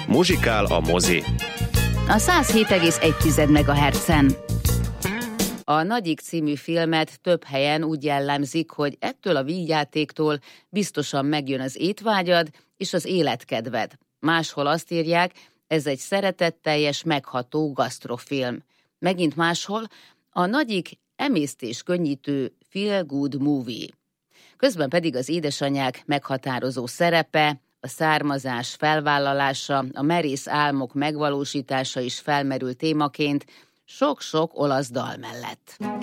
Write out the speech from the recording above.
Muzsikál a mozi. A 107,1 MHz-en. A Nagyik című filmet több helyen úgy jellemzik, hogy ettől a vígjátéktól biztosan megjön az étvágyad és az életkedved. Máshol azt írják, ez egy szeretetteljes, megható gasztrofilm. Megint máshol a Nagyik emésztéskönnyítő feel good movie. Közben pedig az édesanyák meghatározó szerepe, a származás felvállalása, a merész álmok megvalósítása is felmerül témaként sok-sok olasz dal mellett.